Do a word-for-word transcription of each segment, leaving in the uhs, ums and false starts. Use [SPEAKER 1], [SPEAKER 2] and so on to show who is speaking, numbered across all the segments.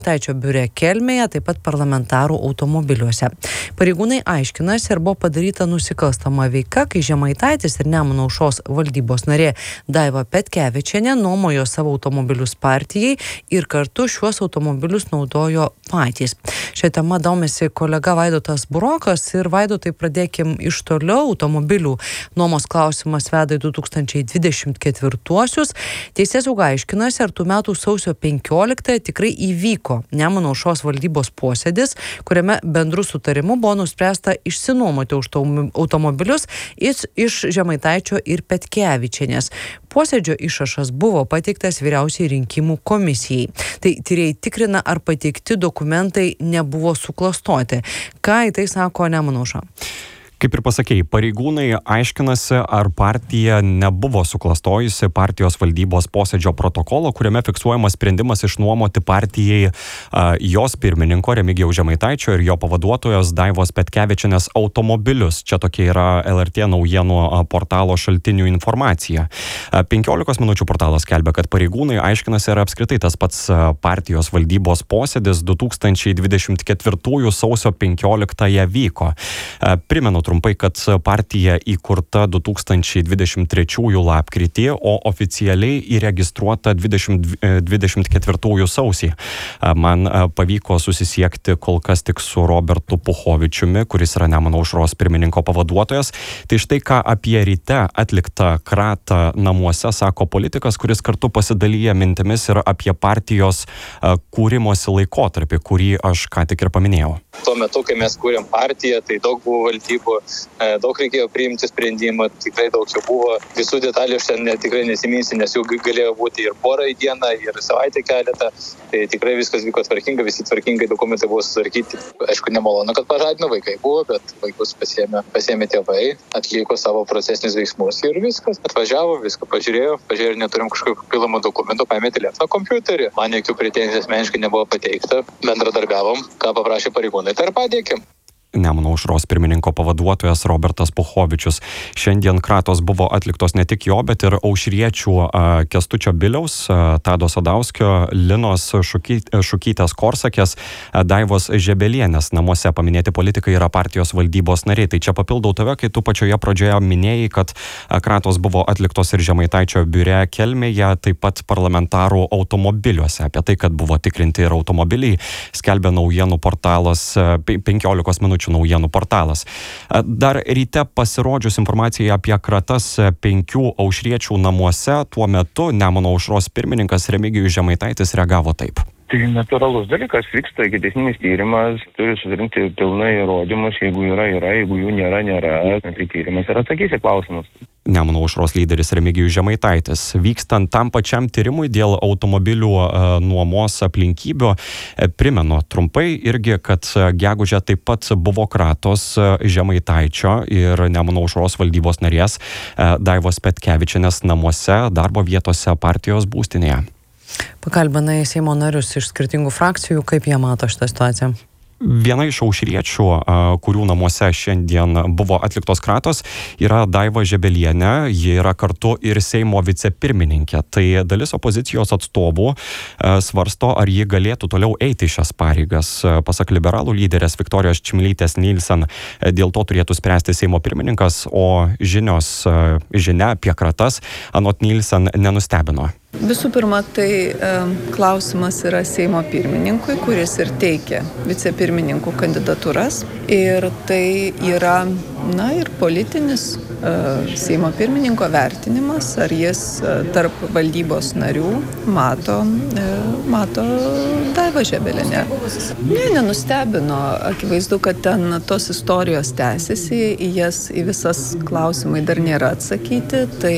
[SPEAKER 1] Taičio biure Kelmėje, taip pat parlamentarų automobiliuose. Pareigūnai aiškinasi, ar buvo padaryta nusikalstama veika, kai Žemaitaitis ir Nemuno aušros valdybos narė Daiva Petkevičienė nuomojo savo automobilius partijai ir kartu šiuos automobilius naudojo patys. Šią temą domisi kolega Vaidotas Burokas ir Vaidotai pradėkim iš toliau. Automobilių nuomos klausimas veda į du tūkstančiai dvidešimt ketvirtuosius. Teisėsauga aiškinasi, ar tų metų sausio penkioliktąją tikrai įvyko Nemuno aušros valdybos posėdis, kuriame bendru sutarimu buvo nuspręsta išsinuomoti automobilius iš, iš Žemaitaičio ir Petkevičienės. Posėdžio išrašas buvo pateiktas vyriausiai rinkimų komisijai. Tai tyrėjai tikrina, ar pateikti dokumentai nebuvo suklastoti. Ką į tai sako Nemuno aušra?
[SPEAKER 2] Kaip ir pasakėjai, pareigūnai aiškinasi, ar partija nebuvo suklastojusi partijos valdybos posėdžio protokolo, kuriame fiksuojamas sprendimas išnuomoti partijai a, jos pirmininko Remigijaus Žemaitaičio ir jo pavaduotojos Daivos Petkevičienės automobilius. Čia tokia yra L R T naujienų portalo šaltinių informacija. A, penkiolikos minučių portalas skelbia, kad pareigūnai aiškinasi, ar apskritai tas pats partijos valdybos posėdis du tūkstančiai dvidešimt ketvirtųjų sausio penkioliktąją vyko. A, primenu trumpai, kad partija įkurta du tūkstančiai dvidešimt trečiųjų lapkritį, o oficialiai įregistruota dvidešimt ketvirtųjų sausį. Man pavyko susisiekti kol kas tik su Robertu Puchovičiumi, kuris yra Nemuno aušros pirmininko pavaduotojas. Tai štai ką apie ryte atliktą kratą namuose sako politikas, kuris kartu pasidalyja mintimis ir apie partijos kūrimosi laikotarpį, kurį aš ką tik ir paminėjau.
[SPEAKER 3] Tuo metu, kai mes kūrėm partiją, tai daug buvo valdybų, daug reikėjo priimti sprendimą, tikrai daug jau buvo. Visų detalių aš ten tikrai nesiminsiu, nes jų galėjo būti ir porą į dieną, ir savaitę keletą. Tai tikrai viskas vyko tvarkinga, visi tvarkingai dokumentai buvo sutvarkyti. Aišku, nemalonu, kad pažadino vaikai buvo, bet vaikus pasiėmė, pasiėmė tėvai, atliko savo procesinius veiksmus ir viskas. Atvažiavo, viską pažiūrėjo, pažiūrėjo, neturim kažkokių pilomų dokumentų, paėmė telefoną, kompiuterį. Man jokių pretenzijų asmeniškai nebuvo pateikta. Bendradarbiavom, ką paprašė pareigūnai, tai ir padėkėm.
[SPEAKER 2] Nemuno aušros pirmininko pavaduotojas Robertas Puchovičius. Šiandien kratos buvo atliktos ne tik jo, bet ir aušriečių Kęstučio Biliaus, Tado Sadauskio, Linos Šuky, Šukytės Korsakės, Daivos Žebelienės namuose. Paminėti politikai yra partijos valdybos nariai. Tai čia papildau tave, kai tu pačioje pradžioje minėjai, kad kratos buvo atliktos ir Žemaitaičio biure Kelmėje, taip pat parlamentarų automobiliuose. Apie tai, kad buvo tikrinti ir automobiliai, skelbia naujienų portalas penkiolikos minučių naujienų portalas. Dar ryte pasirodžius informacijai apie kratas penkių aušriečių namuose, tuo metu Nemuno aušros pirmininkas Remigijus Žemaitaitis reagavo taip.
[SPEAKER 4] Tai natūralus dalykas, vyksta ikiteisminis tyrimas, turi surinkti pilnai įrodymus, jeigu yra, yra, jeigu jų nėra, nėra, tai tyrimas ir atsakys į klausimus.
[SPEAKER 2] Nemuno aušros lyderis Remigijus Žemaitaitis. Vykstant tam pačiam tyrimui dėl automobilių e, nuomos aplinkybių, e, primenu trumpai irgi, kad gegužę taip pat buvo kratos Žemaitaičio ir Nemuno aušros valdybos narės e, Daivos Petkevičienės namuose, darbo vietose partijos būstinėje.
[SPEAKER 1] Pakalbinai Seimo narius iš skirtingų frakcijų, kaip jie mato šitą situaciją?
[SPEAKER 2] Viena iš aušriečių, kurių namuose šiandien buvo atliktos kratos, yra Daiva Žebelienė. Ji yra kartu ir Seimo vicepirmininkė. Tai dalis opozicijos atstovų svarsto, ar ji galėtų toliau eiti šias pareigas. Pasak liberalų lyderės Viktorijos Čmilytės Nilsen, dėl to turėtų spręsti Seimo pirmininkas, o žinios, žinia apie kratas anot Nilsen nenustebino.
[SPEAKER 5] Visų pirma, tai e, klausimas yra Seimo pirmininkui, kuris ir teikia vicepirmininkų kandidatūras. Ir tai yra, na, ir politinis e, Seimo pirmininko vertinimas, ar jis e, tarp valdybos narių mato, e, mato Daivą Žebelienę. Ne, nenustebino. Akivaizdu, kad ten tos istorijos tęsiasi, į jas, į visas klausimai dar nėra atsakyti. Tai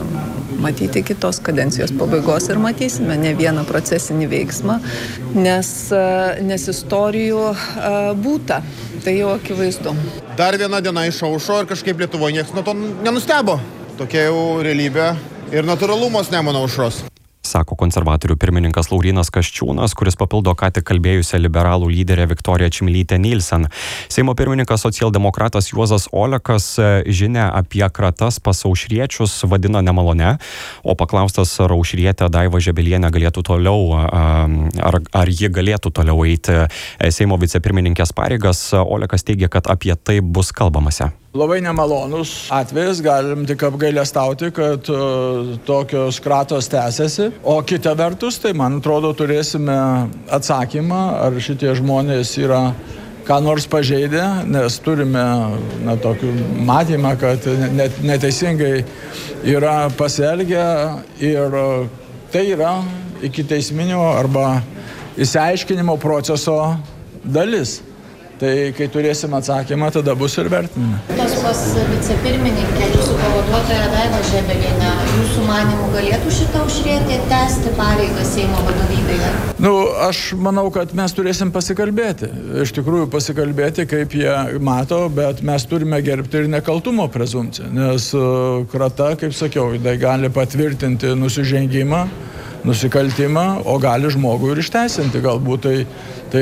[SPEAKER 5] matyti kitos kadencijos pabaigos ir matysime ne vieną procesinį veiksmą, nes, nes istorijų būta. Tai jau akivaizdu.
[SPEAKER 6] Dar viena diena išaušo ir kažkaip Lietuvoje niekas nuo to nenustebo. Tokia jau realybė ir natūralumas Nemuno aušros.
[SPEAKER 2] sako konservatorių pirmininkas Laurynas Kasčiūnas, kuris papildo ką tik kalbėjusią liberalų lyderę Viktoriją Čmilytę Nilsen. Seimo pirmininkas socialdemokratas Juozas Olekas žinią apie kratas pas aušriečius vadina nemalone, o paklaustas, ar aušrietė Daiva Žebelienė galėtų toliau, ar, ar ji galėtų toliau eiti Seimo vicepirmininkės pareigas, Olekas teigia, kad apie tai bus kalbamasi.
[SPEAKER 7] Labai nemalonus atvejais, galim tik apgailestauti, kad uh, tokios kratos tęsiasi. O kita vertus, tai man atrodo turėsime atsakymą, ar šitie žmonės yra ką nors pažeidę, nes turime na, tokį matymą, kad net, neteisingai yra pasielgę ir tai yra ikiteisminio arba išsiaiškinimo proceso dalis. Tai kai turėsim atsakymą, tada bus ir vertinime.
[SPEAKER 8] Tos pas vicepirmininkė, jūsų pavaduotoja Daiva Žebelienė, jūsų manimų galėtų šitą aušrietė tęsti pareigą Seimo vadovybėje?
[SPEAKER 7] Nu, aš manau, kad mes turėsim pasikalbėti. Iš tikrųjų pasikalbėti, kaip jie mato, bet mes turime gerbti ir nekaltumo prezumpciją, nes krata, kaip sakiau, tai gali patvirtinti nusižengimą, nusikaltimą, o gali žmogų ir išteisinti galbūt. Tai, tai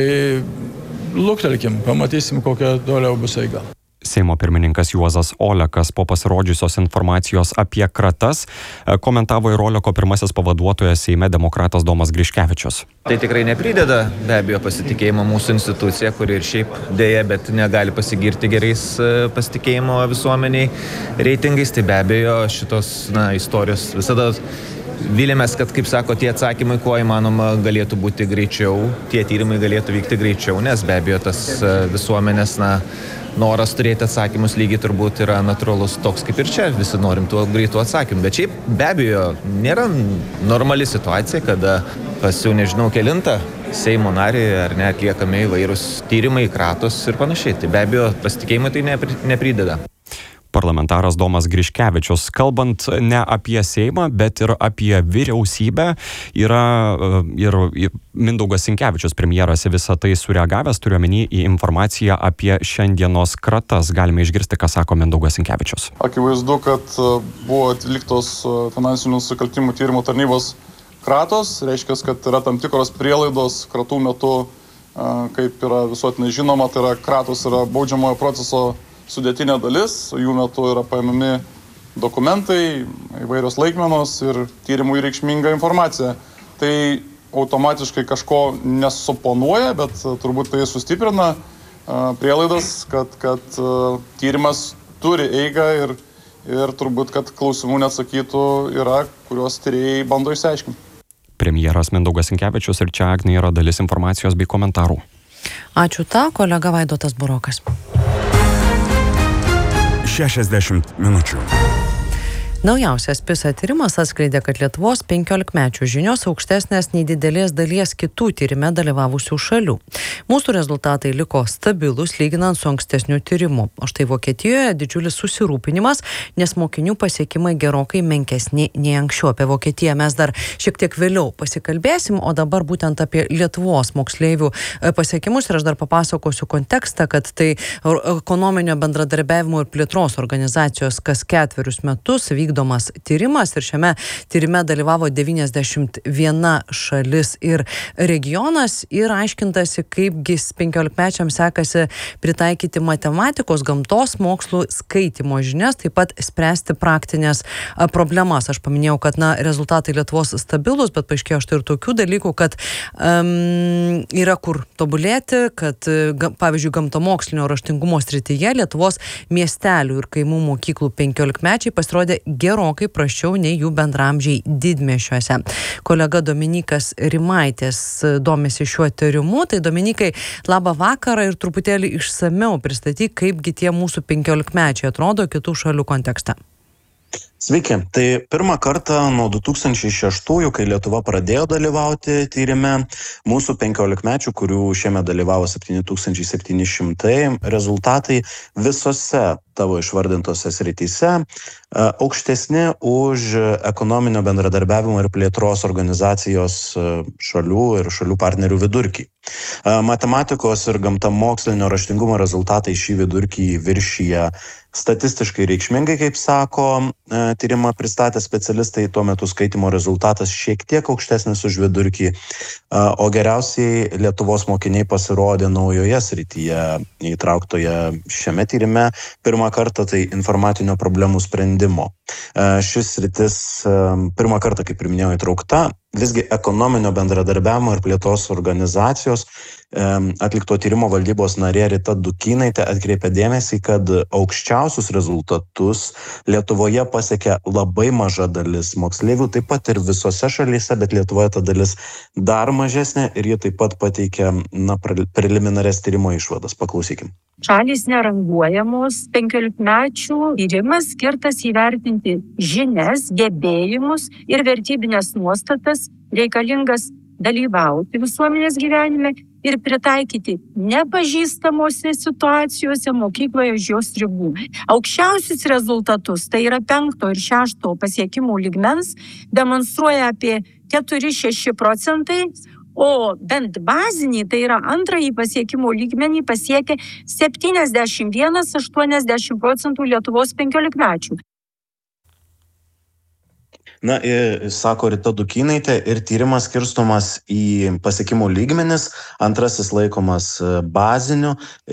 [SPEAKER 7] luktelkim, pamatysim, kokia toliau bus eiga.
[SPEAKER 2] Seimo pirmininkas Juozas Olekas po pasirodžiusios informacijos apie kratas komentavo ir Oleko pirmasis pavaduotojas Seime demokratas Domas Griškevičius.
[SPEAKER 9] Tai tikrai neprideda be abejo pasitikėjimo mūsų institucija, kuri ir šiaip dėja, bet negali pasigirti gerais pasitikėjimo visuomeniai reitingais. Tai be abejo šitos na, istorijos visada Vylėmės, kad, kaip sako, tie atsakymai, kuo įmanoma, galėtų būti greičiau, tie tyrimai galėtų vykti greičiau, nes be abejo tas visuomenės na, noras turėti atsakymus lygiai turbūt yra natūralus toks kaip ir čia, visi norim tuo greitų atsakymų. Bet šiaip be abejo nėra normali situacija, kada pas jau nežinau kelintą Seimo narį ar ne atliekami įvairūs tyrimai, kratos ir panašiai. Tai be abejo pasitikėjimai tai nepri, neprideda.
[SPEAKER 2] Parlamentaras Domas Griškevičius, kalbant ne apie Seimą, bet ir apie vyriausybę, yra ir Mindaugas Sinkevičius, premjeras, visą tai sureagavęs, turiu omeny į informaciją apie šiandienos kratas. Galime išgirsti, ką sako Mindaugas Sinkevičius.
[SPEAKER 10] Akivaizdu, kad buvo atliktos finansinių nusikaltimų tyrimo tarnybos kratos, reiškia, kad yra tam tikros prielaidos kratų metu, kaip yra visuotinai žinoma, tai yra kratos yra baudžiamojo proceso sudėtinė dalis, jų metu yra paimami dokumentai, įvairios laikmenos ir tyrimui reikšminga informacija. Tai automatiškai kažko nesuponuoja, bet turbūt tai sustiprina prielaidas, kad, kad tyrimas turi eigą ir, ir turbūt, kad klausimų neatsakytų yra, kuriuos tyrėjai bando išsiaiškinti.
[SPEAKER 2] Premjeras Mindaugas Sinkevičius ir čia Agnė yra dalis informacijos bei komentarų.
[SPEAKER 1] Ačiū tau, kolega Vaidotas Burokas.
[SPEAKER 11] šešiasdešimt minučių.
[SPEAKER 1] Naujausias PISA tyrimas atskleidė, kad Lietuvos penkiolikmečių žinios aukštesnės nei didelės dalies kitų tyrime dalyvavusių šalių. Mūsų rezultatai liko stabilus lyginant su ankstesniu tyrimu. O štai Vokietijoje didžiulis susirūpinimas, nes mokinių pasiekimai gerokai menkesni nei anksčiau. Apie Vokietiją mes dar šiek tiek vėliau pasikalbėsim, o dabar būtent apie Lietuvos moksleivių pasiekimus. Ir aš dar papasakosiu kontekstą, kad tai ekonominio bendradarbiavimo ir plėtros organizacijos kas ketverius metus vykdomas tyrimas ir šiame tyrime dalyvavo devyniasdešimt viena šalis ir regionas ir aiškintasi, kaipgi penkiolikmečiams sekasi pritaikyti matematikos, gamtos mokslų, skaitymo žinias, taip pat spręsti praktinės problemas. Aš paminėjau, kad na, rezultatai Lietuvos stabilus, bet paaiškėjo štai ir tokių dalykų, kad um, yra kur tobulėti, kad ga, pavyzdžiui gamtomokslinio raštingumo srityje Lietuvos miestelių ir kaimų mokyklų penkiolikmečiai pasirodė gerokai prasčiau nei jų bendramžiai didmiesčiuose. Kolega Dominykas Rimaitis domisi šiuo tyrimu. Tai Dominikai, labą vakarą ir truputėlį išsamiau pristatyk, kaipgi tie mūsų penkiolikmečiai atrodo kitų šalių kontekste.
[SPEAKER 12] Sveiki. Tai pirmą kartą nuo du tūkstančiai šeštųjų, kai Lietuva pradėjo dalyvauti tyrime, mūsų penkiolikmečių, kurių šiemet dalyvavo septyni tūkstančiai septyni šimtai, rezultatai visose tavo išvardintose srityse aukštesni už ekonominio bendradarbiavimo ir plėtros organizacijos šalių ir šalių partnerių vidurkį. Matematikos ir gamtamokslinio raštingumo rezultatai šį vidurkį viršyje statistiškai reikšmingai, kaip sako tyrimą pristatę specialistai, tuo metu skaitimo rezultatas šiek tiek aukštesnis už vidurkį, o geriausiai Lietuvos mokiniai pasirodė naujoje srityje įtrauktoje šiame tyrime pirmą kartą, tai informatinio problemų sprendimo. Šis sritis pirmą kartą, kaip ir minėjau, įtraukta. Visgi ekonominio bendradarbiavimo ir plėtros organizacijos atlikto tyrimo valdybos narė Rita Dukynaitė atkreipė dėmesį, kad aukščiausius rezultatus Lietuvoje pasiekė labai maža dalis moksleivių, taip pat ir visose šalyse, bet Lietuvoje ta dalis dar mažesnė ir ji taip pat pateikė na, preliminarias tyrimo išvadas. Paklausykim.
[SPEAKER 13] Šalys neranguojamos, penkiolikmečių tyrimas skirtas įvertinti žinias, gebėjimus ir vertybinės nuostatas reikalingas dalyvauti visuomenės gyvenime ir pritaikyti nepažįstamose situacijose mokykloje už jos ribų. Aukščiausius rezultatus, tai yra penkto ir šešto pasiekimų lygmens, demonstruoja apie keturi šeši procentai, o bent bazinį, tai yra antrąjį pasiekimų lygmenį pasiekia septyniasdešimt vienas aštuoniasdešimt procentų Lietuvos penkiolikmečių.
[SPEAKER 12] Na, sako Rita Dukynaitė, ir tyrimas skirstomas į pasiekimų lygmenis, antrasis laikomas baziniu,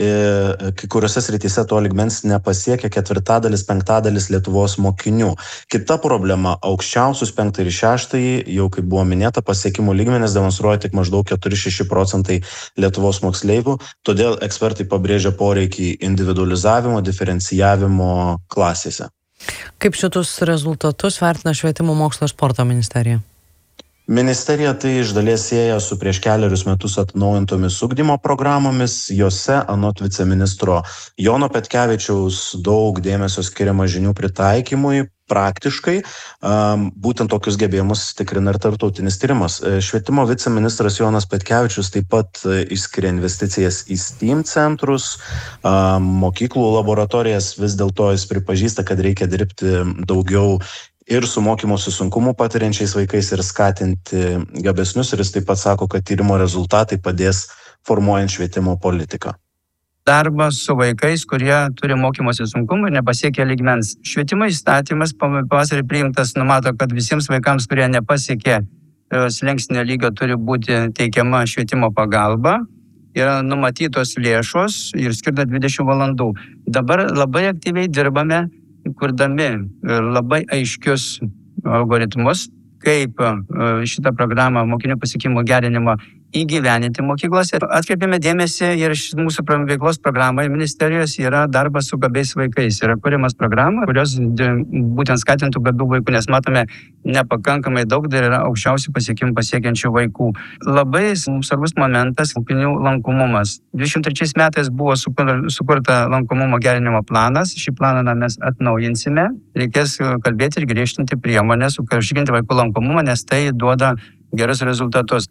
[SPEAKER 12] kai kuriuose srityse to lygmens nepasiekia ketvirtadalis, penktadalis Lietuvos mokinių. Kita problema, aukščiausius penktą ir šeštąjį, jau kaip buvo minėta, pasiekimų lygmenis demonstruoja tik maždaug keturi šeši procentai Lietuvos moksleivių, todėl ekspertai pabrėžia poreikį individualizavimo, diferencijavimo klasėse.
[SPEAKER 1] Kaip šitus rezultatus vertina Švietimo mokslo ir sporto ministerija?
[SPEAKER 12] Ministerija tai iš dalies sieja su prieš keliarius metus atnaujintomis ugdymo programomis. Jose, anot viceministro Jono Petkevičiaus, daug dėmesio skiriama žinių pritaikymui praktiškai. Būtent tokius gebėjimus tikrina ir tarptautinis tyrimas. Švietimo viceministras Jonas Petkevičius taip pat išskiria investicijas į STEAM centrus, mokyklų laboratorijas. Vis dėlto jis pripažįsta, kad reikia dirbti daugiau ir su mokymosi sunkumų patiriančiais vaikais ir skatinti gabesnius. Ir jis taip pat sako, kad tyrimo rezultatai padės formuojant švietimo politiką.
[SPEAKER 14] Darbas su vaikais, kurie turi mokymosi sunkumų ir nepasiekia lygmens. Švietimo įstatymas pavasarį priimtas numato, kad visiems vaikams, kurie nepasiekė slenkstinio lygio, turi būti teikiama švietimo pagalba. Yra numatytos lėšos ir skirta dvidešimt valandų. Dabar labai aktyviai dirbame, kurdami labai aiškius algoritmus, kaip šitą programą mokinių pasiekimų gerinimo įgyveninti mokyklose. Atkreipėme dėmesį ir mūsų veiklos programoje ministerijos yra darbas su gabiais vaikais. Yra kuriamas programa, kurios būtent skatintų gabių vaikų, nes matome nepakankamai daug dar yra aukščiausių pasiekimų pasiekiančių vaikų. Labai svarbus momentas - mokinių lankomumas. dvidešimt trečiais metais buvo sukurta lankomumo gerinimo planas. Šį planą mes atnaujinsime. Reikės kalbėti ir griežtinti priemonės, užtikrinti vaikų lankomumą, nes tai duoda gerus rezultatus.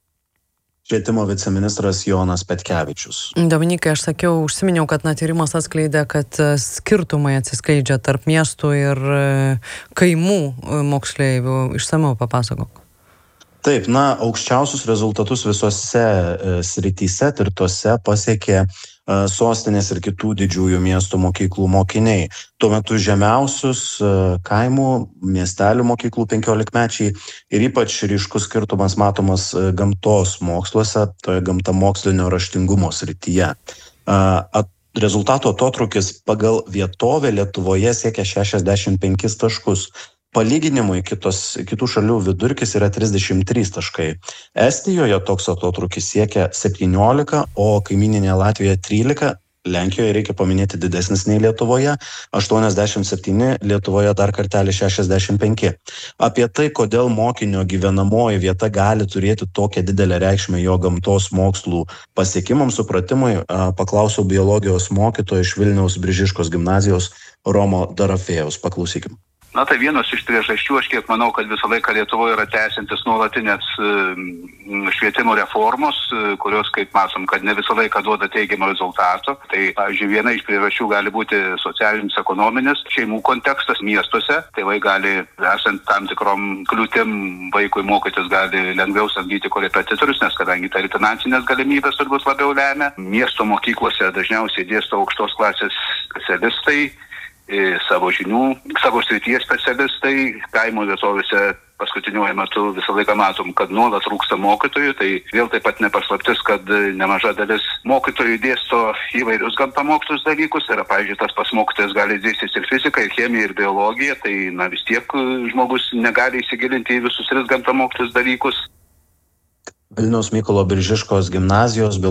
[SPEAKER 12] Švietimo viceministras Jonas Petkevičius.
[SPEAKER 1] Dominikai, aš sakiau, užsiminiau, kad na, tyrimas atskleidė, kad skirtumai atsiskleidžia tarp miestų ir kaimų moksleivių. Išsamiau papasakok.
[SPEAKER 12] Taip, na, aukščiausius rezultatus visose srityse tirtose pasiekė sostinės ir kitų didžiųjų miestų mokyklų mokiniai. Tuo metu žemiausius kaimų, miestelių mokyklų penkiolikmečiai ir ypač ryškus skirtumas matomas gamtos moksluose, toje gamtamokslinio raštingumo srityje. Rezultato atotrūkis pagal vietovę Lietuvoje siekia šešiasdešimt penkis taškus. Palyginimui kitos, kitų šalių vidurkis yra trisdešimt trys taškai. Estijoje toks atotrūkis siekia septyniolika, o kaimyninėje Latvijoje trylika. Lenkijoje reikia paminėti didesnis nei Lietuvoje, aštuoniasdešimt septyni, Lietuvoje dar kartelį šešiasdešimt penki. Apie tai, kodėl mokinio gyvenamoji vieta gali turėti tokią didelę reikšmę jo gamtos mokslų pasiekimams supratimui, paklausiau biologijos mokytojo iš Vilniaus Biržiškos gimnazijos Romo Darafėjaus. Paklausykim.
[SPEAKER 15] Na tai vienas iš priežasčių, aš kiek manau, kad visą laiką Lietuvoje yra tęsiantis nuolatinės švietimo reformos, kurios, kaip matom, kad ne visą laiką duoda teigiamą rezultatą. Tai, pavyzdžiui, viena iš priežasčių gali būti socialinis, ekonominis, šeimų kontekstas miestuose. Tėvai gali, esant tam tikrom kliūtim, vaikui mokytis gali lengviau samdyti korepetitorius, nes kadangi tai finansinės galimybės turbūt labiau lemia. Miesto mokyklose dažniausiai dėsto aukštos klasės specialistai, savo žinių, savo srities specialistai, kaimo vietovėse paskutiniuoju metu visą laiką matom, kad nuolat trūksta mokytojų, tai vėl taip pat nepaslaptis, kad nemaža dalis mokytojų dėsto įvairius gamtamokslinius dalykus, tai yra, pavyzdžiui, tas pas mokytojas gali dėstyti ir fiziką, ir chemiją, ir biologiją, tai na vis tiek žmogus negali įsigilinti į visus tris gamtamokslinius dalykus.
[SPEAKER 12] Vilniaus Mykolo Biržiškos gimnazijos